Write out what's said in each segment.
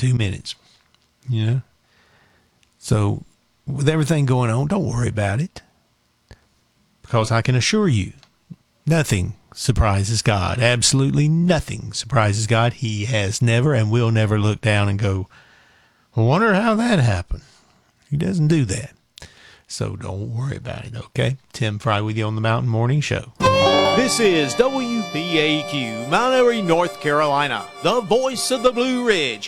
2 minutes, you know? So with everything going on, don't worry about it, because I can assure you, nothing surprises God. Absolutely nothing surprises God. He has never and will never look down and go, I wonder how that happened. He doesn't do that. So don't worry about it, okay? Tim Fry with you on the Mountain Morning Show. This is WBAQ, Mount Airy, North Carolina, the voice of the Blue Ridge,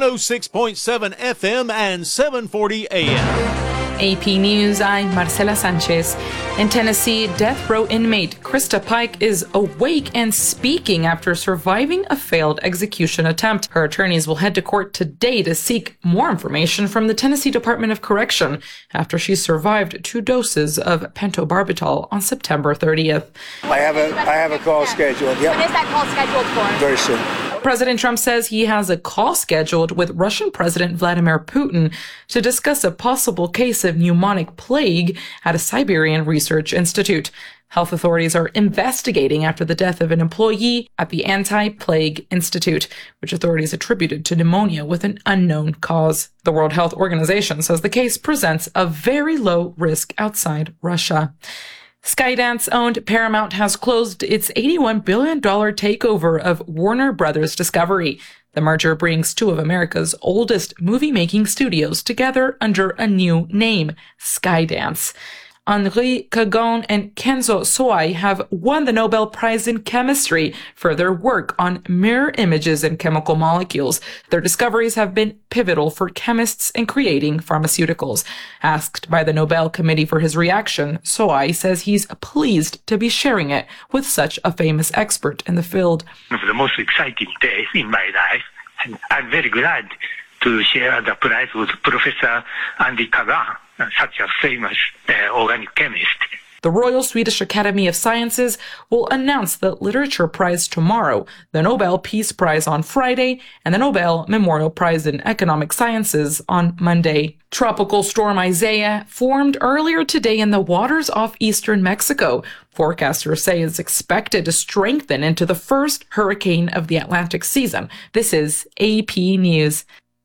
106.7 FM and 740 AM. AP News, I'm Marcela Sanchez. In Tennessee, death row inmate Krista Pike is awake and speaking after surviving a failed execution attempt. Her attorneys will head to court today to seek more information from the Tennessee Department of Correction after she survived 2 doses of pentobarbital on September 30th. I have a call scheduled. Yep. When is that call scheduled for? Very soon. President Trump says he has a call scheduled with Russian President Vladimir Putin to discuss a possible case of pneumonic plague at a Siberian research institute. Health authorities are investigating after the death of an employee at the Anti-Plague Institute, which authorities attributed to pneumonia with an unknown cause. The World Health Organization says the case presents a very low risk outside Russia. Skydance-owned Paramount has closed its $81 billion takeover of Warner Brothers Discovery. The merger brings 2 of America's oldest movie-making studios together under a new name, Skydance. Henri Kagon and Kenzo Soai have won the Nobel Prize in Chemistry for their work on mirror images and chemical molecules. Their discoveries have been pivotal for chemists in creating pharmaceuticals. Asked by the Nobel Committee for his reaction, Soai says he's pleased to be sharing it with such a famous expert in the field. One of the most exciting days in my life, and I'm very glad to share the prize with Professor Andy Kagan, such a famous organic chemist. The Royal Swedish Academy of Sciences will announce the Literature Prize tomorrow, the Nobel Peace Prize on Friday, and the Nobel Memorial Prize in Economic Sciences on Monday. Tropical storm Isaiah formed earlier today in the waters off eastern Mexico. Forecasters say it's expected to strengthen into the first hurricane of the Atlantic season. This is AP News.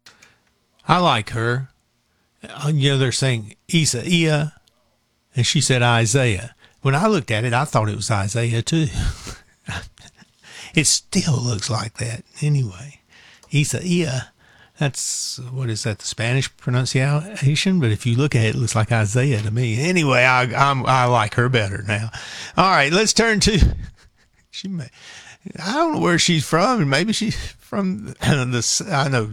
I like her. They're saying Isaiah, and she said Isaiah. When I looked at it, I thought it was Isaiah too. It still looks like that anyway. Isaiah, that's, what is that, the Spanish pronunciation? But if you look at it, it looks like Isaiah to me. Anyway, I like her better now. All right, let's turn to, I don't know where she's from, and maybe she's from I know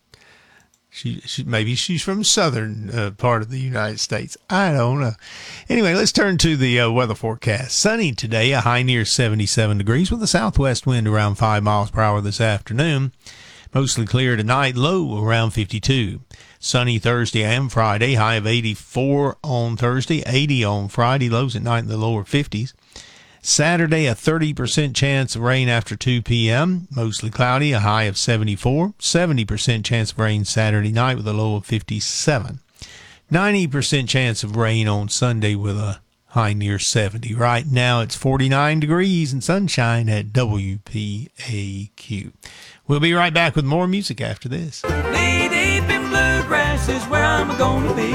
maybe she's from southern part of the United States. I don't know. Anyway, let's turn to the weather forecast. Sunny today, a high near 77 degrees with a southwest wind around 5 miles per hour this afternoon. Mostly clear tonight, low around 52. Sunny Thursday and Friday, high of 84 on Thursday, 80 on Friday, lows at night in the lower 50s. Saturday, a 30% chance of rain after 2 p.m., mostly cloudy, a high of 74. 70% chance of rain Saturday night with a low of 57. 90% chance of rain on Sunday with a high near 70. Right now, it's 49 degrees and sunshine at WPAQ. We'll be right back with more music after this. Knee deep in bluegrass is where I'm gonna be.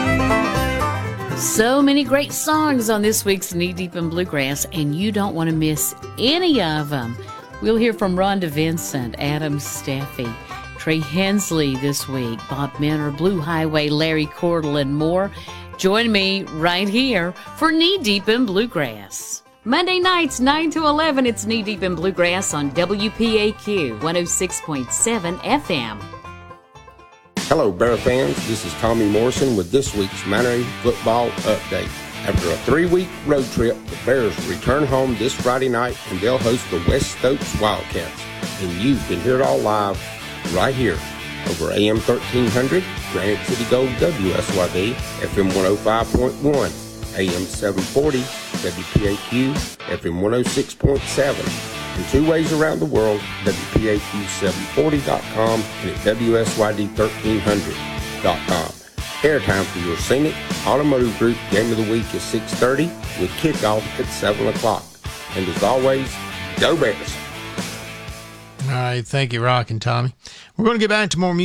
So many great songs on this week's Knee Deep in Bluegrass, and you don't want to miss any of them. We'll hear from Rhonda Vincent, Adam Staffy, Trey Hensley this week, Bob Minner, Blue Highway, Larry Cordell, and more. Join me right here for Knee Deep in Bluegrass. Monday nights, 9 to 11, it's Knee Deep in Bluegrass on WPAQ 106.7 FM. Hello, Bear fans. This is Tommy Morrison with this week's Mount Airy Football Update. After a 3-week road trip, the Bears return home this Friday night, and they'll host the West Stokes Wildcats. And you can hear it all live right here over AM 1300, Granite City Gold WSYD, FM 105.1, AM 740, WPAQ, FM 106.7. And 2 ways around the world, WPAQ740.com and at WSYD1300.com. Airtime for your Scenic Automotive Group Game of the Week is 6:30 with kickoff at 7 o'clock. And as always, go Bears. All right, thank you, Rock and Tommy. We're going to get back to more music.